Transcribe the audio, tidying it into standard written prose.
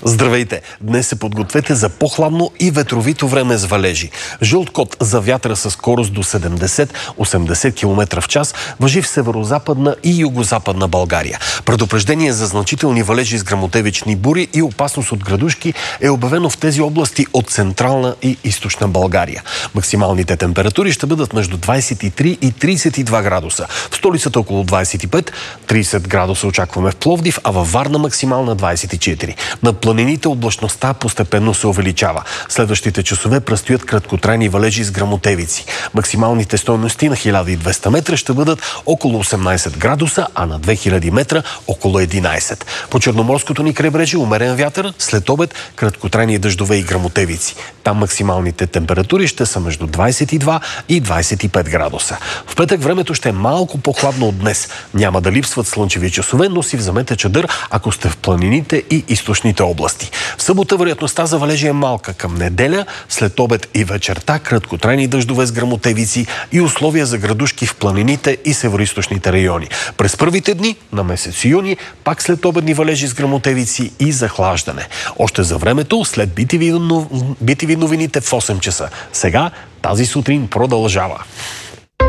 Здравейте! Днес се подгответе за по-хладно и ветровито време с валежи. Жълт код за вятъра със скорост до 70-80 км в час важи в северо-западна и югозападна България. Предупреждение за значителни валежи с гръмотевични бури и опасност от градушки е обявено в тези области от централна и източна България. Максималните температури ще бъдат между 23 и 32 градуса. В столицата около 25, 30 градуса очакваме в Пловдив, а във Варна максимална 24. На планините облачността постепенно се увеличава. Следващите часове предстоят краткотрайни валежи с гръмотевици. Максималните стойности на 1200 метра ще бъдат около 18 градуса, а на 2000 метра около 11. По Черноморското ни крайбрежие умерен вятър, след обед краткотрайни дъждове и гръмотевици. Там максималните температури ще са между 22 и 25 градуса. В петък времето ще е малко по-хладно от днес. Няма да липсват слънчеви часове, но си вземете чадър, ако сте в планините и източните области. В събота вероятността за валежи е малка. Към неделя, след обед и вечерта, краткотрайни дъждове с гръмотевици и условия за градушки в планините и североизточните райони. През първите дни на месец юни пак след обедни валежи с гръмотевици и захлаждане. Още за времето, след BTV новините в 8 часа. Сега тази сутрин продължава.